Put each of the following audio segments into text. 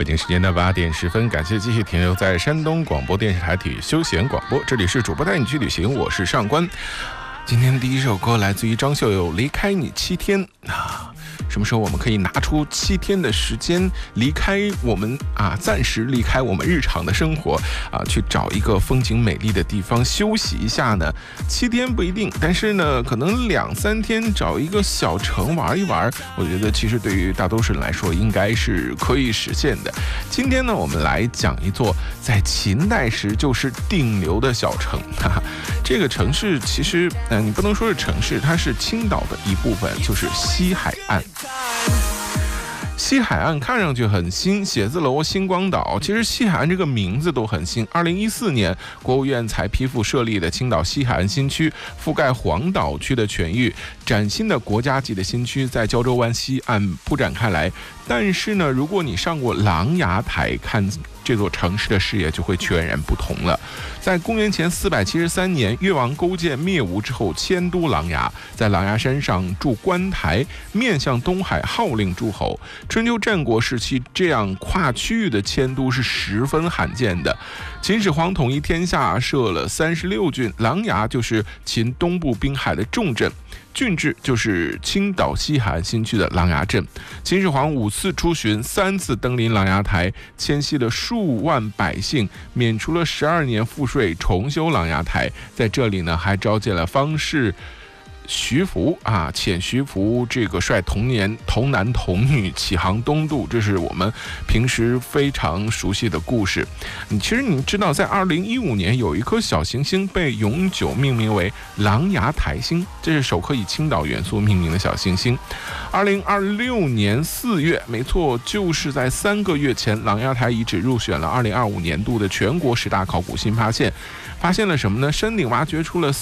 北京时间的8点10分，感谢继续停留在山东广播电视台体育休闲广播，这里是主播带你去旅行，我是上官。今天的第一首歌来自于张秀友，《离开你7天》什么时候我们可以拿出7天的时间离开我们暂时离开我们日常的生活去找一个风景美丽的地方休息一下呢？7天不一定，但是呢，可能2-3天找一个小城玩一玩，我觉得其实对于大多数人来说应该是可以实现的。今天呢，我们来讲一座在秦代时就是顶流的小城这个城市其实你不能说是城市，它是青岛的一部分，就是西海岸。西海岸看上去很新，写字楼、星光岛，其实西海岸这个名字都很新。2014年，国务院才批复设立的青岛西海岸新区，覆盖黄岛区的全域，崭新的国家级的新区在胶州湾西岸铺展开来。但是呢，如果你上过琅琊台看这座城市的视野就会全然不同了。在公元前473年，越王勾践灭吴之后迁都琅琊，在琅琊山上筑观台，面向东海号令诸侯。春秋战国时期，这样跨区域的迁都是十分罕见的。秦始皇统一天下，设了36郡，琅琊就是秦东部滨海的重镇。郡治就是青岛西海岸新区的琅琊镇。秦始皇5次出巡，3次登临琅琊台，迁徙了数万百姓，免除了12年赋税，重修琅琊台。在这里呢，还召见了方士徐福遣徐福这个率童男童女起航东渡，这是我们平时非常熟悉的故事。其实你知道，在2015年有一颗小行星被永久命名为琅琊台星，这是首颗以青岛元素命名的小行星。2026年4月，没错，就是在3个月前，琅琊台遗址入选了2025年度的全国10大考古新发现。发现了什么呢？山顶挖掘出了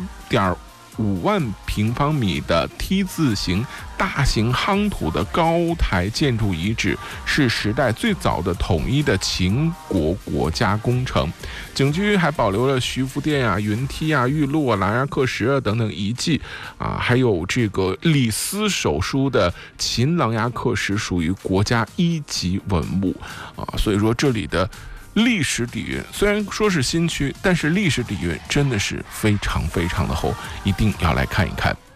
4.5万平方米的 T 字形大型夯土的高台建筑遗址，是时代最早的统一的秦国国家工程。景区还保留了徐福殿云梯玉鹿琅琊刻石等等遗迹还有这个李斯手书的秦琅琊刻石，属于国家1级文物所以说这里的历史底蕴虽然说是新区，但是历史底蕴真的是非常非常的厚，一定要来看一看。